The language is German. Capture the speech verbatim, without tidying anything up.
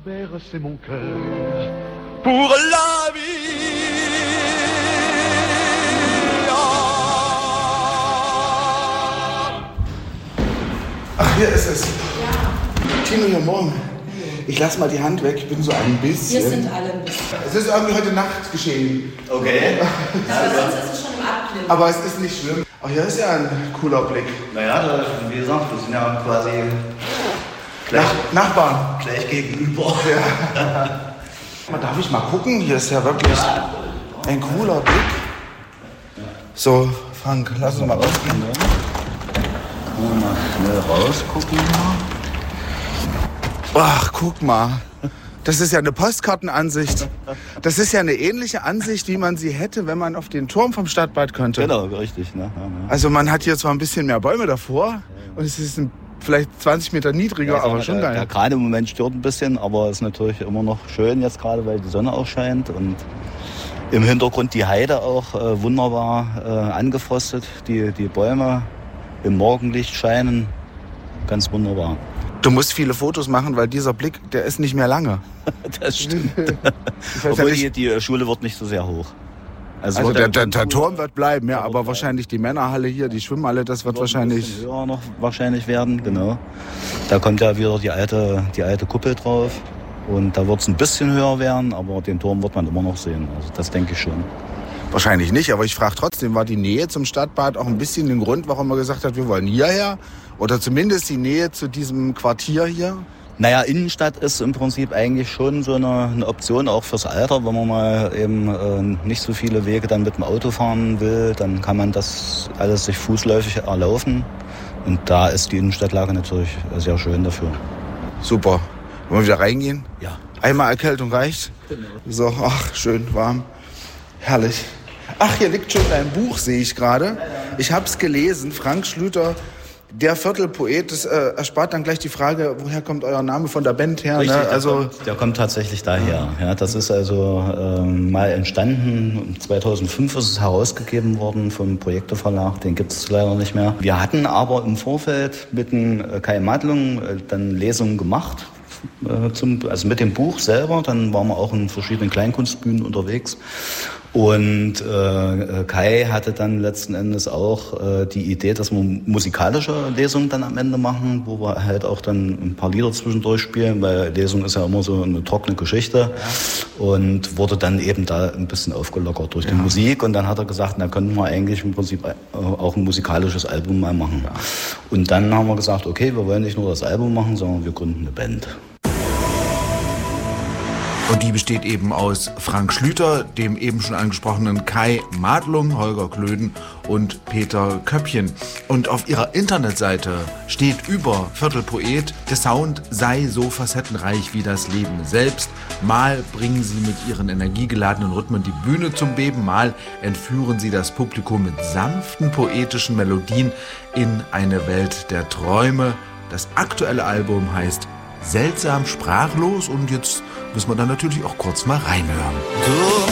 bercer mon cœur pour la vie. Ach, hier ist es. Ja. Tino, hier morgen. Ich lass mal die Hand weg, ich bin so ein bisschen. Wir sind alle ein bisschen. Es ist irgendwie heute Nacht geschehen. Okay. Aber sonst ist es schon im Abknick. Aber es ist nicht schlimm. Ach, hier ist ja ein cooler Blick. Naja, da, wie gesagt, wir sind ja quasi gleich, Nach, Nachbarn. gleich gegenüber. Ja. Darf ich mal gucken? Hier ist ja wirklich ein cooler Blick. So, Frank, lass uns mal rausgehen. Können wir mal schnell rausgucken. Ach, guck mal. Das ist ja eine Postkartenansicht. Das ist ja eine ähnliche Ansicht, wie man sie hätte, wenn man auf den Turm vom Stadtbad könnte. Genau, richtig. Ne? Ja, ja. Also man hat hier zwar ein bisschen mehr Bäume davor und es ist ein, vielleicht zwanzig Meter niedriger, ja, aber mal, schon der, geil. der gerade im Moment stört ein bisschen, aber ist natürlich immer noch schön jetzt gerade, weil die Sonne auch scheint und im Hintergrund die Heide auch äh, wunderbar äh, angefrostet. Die, die Bäume im Morgenlicht scheinen, ganz wunderbar. Du musst viele Fotos machen, weil dieser Blick, der ist nicht mehr lange. Das stimmt. ja Obwohl die, die Schule wird nicht so sehr hoch. Also, also der, der, der Turm wird bleiben, ja, aber wahrscheinlich die Männerhalle hier, die Schwimmhalle, das wird, wird wahrscheinlich... höher noch wahrscheinlich werden, genau. Da kommt ja wieder die alte, die alte Kuppel drauf. Und da wird es ein bisschen höher werden, aber den Turm wird man immer noch sehen. Also das denke ich schon. Wahrscheinlich nicht, aber ich frage trotzdem, war die Nähe zum Stadtbad auch ein bisschen den Grund, warum man gesagt hat, wir wollen hierher? Oder zumindest die Nähe zu diesem Quartier hier? Naja, Innenstadt ist im Prinzip eigentlich schon so eine, eine Option auch fürs Alter. Wenn man mal eben äh, nicht so viele Wege dann mit dem Auto fahren will, dann kann man das alles sich fußläufig erlaufen. Und da ist die Innenstadtlage natürlich sehr schön dafür. Super. Wollen wir wieder reingehen? Ja. Einmal Erkältung reicht? Genau. So, ach, schön warm. Herrlich. Ach, hier liegt schon dein Buch, sehe ich gerade. Ich habe es gelesen, Frank Schlüter, der Viertelpoet. Das äh, erspart dann gleich die Frage, woher kommt euer Name von der Band her? Richtig, ne? der, also kommt, der kommt tatsächlich daher. Ja, das ist also ähm, mal entstanden. zweitausendfünf ist es herausgegeben worden vom Projekte Verlag. Den gibt es leider nicht mehr. Wir hatten aber im Vorfeld mit dem Kai Madlung äh, dann Lesungen gemacht. Äh, zum, also mit dem Buch selber. Dann waren wir auch in verschiedenen Kleinkunstbühnen unterwegs. Und äh, Kai hatte dann letzten Endes auch äh, die Idee, dass wir musikalische Lesungen dann am Ende machen, wo wir halt auch dann ein paar Lieder zwischendurch spielen, weil Lesung ist ja immer so eine trockene Geschichte. Ja. Und wurde dann eben da ein bisschen aufgelockert durch die ja. Musik. Und dann hat er gesagt, na könnten wir eigentlich im Prinzip auch ein musikalisches Album mal machen. Ja. Und dann haben wir gesagt, okay, wir wollen nicht nur das Album machen, sondern wir gründen eine Band. Und die besteht eben aus Frank Schlüter, dem eben schon angesprochenen Kai Madlung, Holger Klöden und Peter Köppchen. Und auf ihrer Internetseite steht über Viertelpoet, der Sound sei so facettenreich wie das Leben selbst. Mal bringen sie mit ihren energiegeladenen Rhythmen die Bühne zum Beben, mal entführen sie das Publikum mit sanften poetischen Melodien in eine Welt der Träume. Das aktuelle Album heißt Seltsam sprachlos und jetzt müssen wir dann natürlich auch kurz mal reinhören. Du